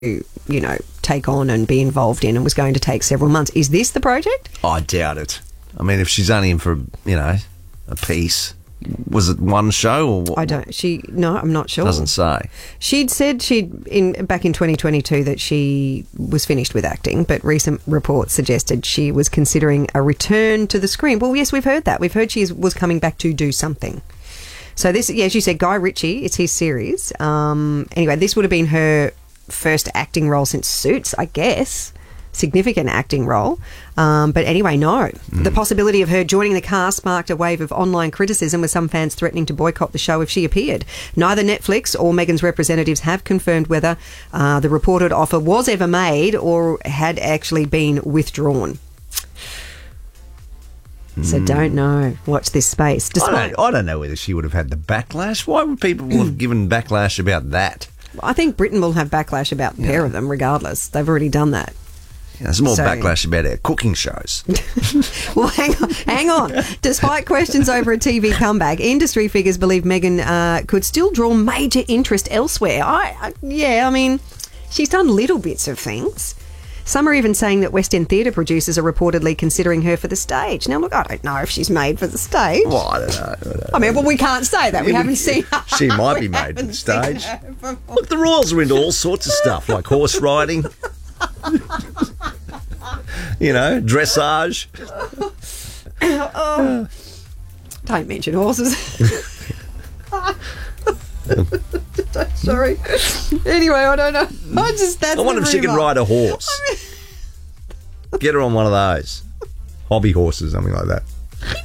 take on and be involved in and was going to take several months. Is this the project? I doubt it. I mean, if she's only in for, a piece, was it one show or what? I'm not sure. Doesn't say. She'd said back in 2022 that she was finished with acting, but recent reports suggested she was considering a return to the screen. Well, yes, we've heard that. We've heard she was coming back to do something. So this, as you said, Guy Ritchie, it's his series. Anyway, this would have been her first acting role since Suits, I guess. Significant acting role. But anyway, no. The possibility of her joining the cast sparked a wave of online criticism, with some fans threatening to boycott the show if she appeared. Neither Netflix or Meghan's representatives have confirmed whether the reported offer was ever made or had actually been withdrawn. So don't know. Watch this space. I don't know whether she would have had the backlash. Why would people have given backlash about that? I think Britain will have backlash about the pair of them regardless. They've already done that. There's more backlash about our cooking shows. Well, hang on. Despite questions over a TV comeback, industry figures believe Meghan could still draw major interest elsewhere. I mean, she's done little bits of things. Some are even saying that West End theatre producers are reportedly considering her for the stage. Now, look, I don't know if she's made for the stage. Well, I don't know. I mean, well, we can't say that. We haven't seen her. She might be made for the stage. Look, the Royals are into all sorts of stuff, like horse riding. Dressage. Don't mention horses. Sorry. Anyway, I don't know. I wonder if she could ride a horse. Get her on one of those hobby horses, something like that.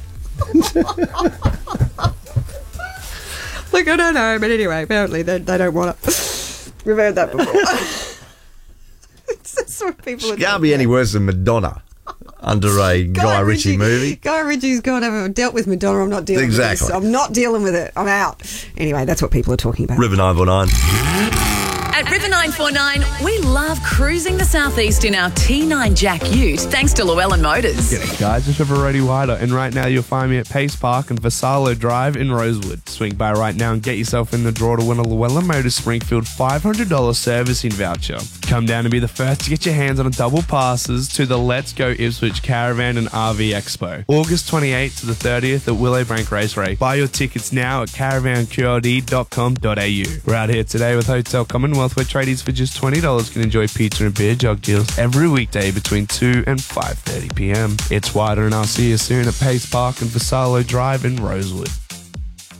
Look, I don't know, but anyway, apparently they don't want it. We've heard that before. That's what people She can't be any worse than Madonna under a Guy Ritchie movie. Guy Ritchie's got to have dealt with Madonna. I'm not dealing with this. I'm not dealing with it. I'm out. Anyway, that's what people are talking about. River 949. At River 949, we love cruising the southeast in our T9 Jack Ute, thanks to Llewellyn Motors. G'day guys, it's River Roddy Wider, and right now you'll find me at Pace Park and Vassallo Drive in Rosewood. Swing by right now and get yourself in the draw to win a Llewellyn Motors Springfield $500 servicing voucher. Come down and be the first to get your hands on a double passes to the Let's Go Ipswich Caravan and RV Expo, August 28th to the 30th at Willowbank Raceway. Buy your tickets now at caravanqrd.com.au. We're out here today with Hotel Commonwealth, where tradies for just $20 can enjoy pizza and beer jug deals every weekday between 2 and 5:30 p.m. It's Wider, and I'll see you soon at Pace Park and Vassallo Drive in Rosewood.